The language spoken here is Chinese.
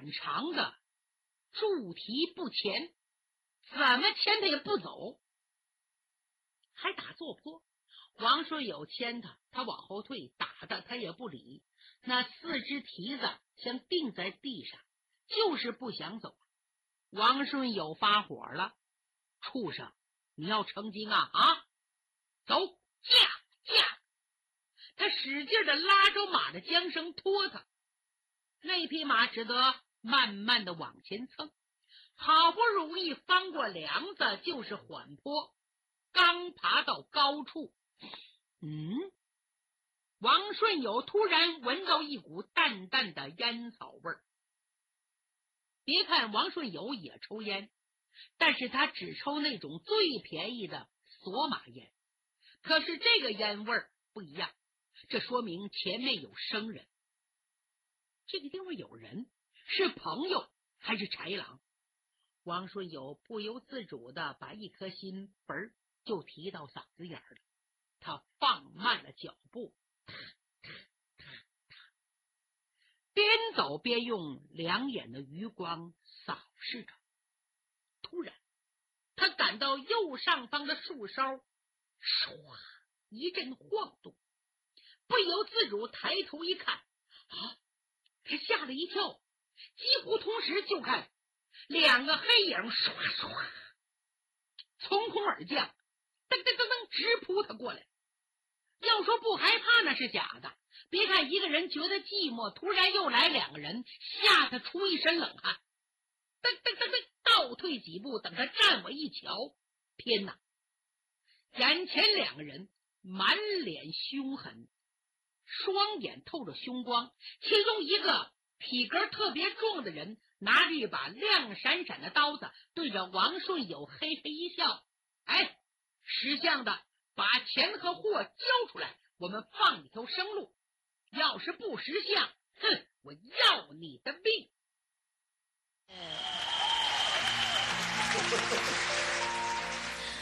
很长的筑堤不前，怎么牵他也不走，还打坐坡。王顺友牵他往后退，打他也不理，那四只蹄子像钉在地上，就是不想走。王顺友发火了，畜生，你要成精啊？走，驾！他使劲的拉着马的缰绳拖他，那匹马只得慢慢的往前蹭，好不容易翻过梁子，就是缓坡，刚爬到高处，王顺友突然闻到一股淡淡的烟草味儿。别看王顺友也抽烟，但是他只抽那种最便宜的索马烟。可是这个烟味儿不一样，这说明前面有生人。这个地方有人，是朋友还是豺狼？王顺友不由自主的把一颗心嘣就提到嗓子眼儿了。他放慢了脚步，边走边用两眼的余光扫视着。突然他感到右上方的树梢唰一阵晃动，不由自主抬头一看，他吓了一跳，几乎同时就看两个黑影唰唰从空而降，噔噔噔噔直扑他过来。要说不害怕那是假的，别看一个人觉得寂寞，突然又来两个人，吓他出一身冷汗。噔噔噔噔倒退几步，等他站稳一瞧，天哪，眼前两个人满脸凶狠，双眼透着凶光，其中一个体格特别壮的人拿着一把亮闪闪的刀子，对着王顺友嘿嘿一笑，识相的把钱和货交出来，我们放一条生路，要是不识相，我要你的命。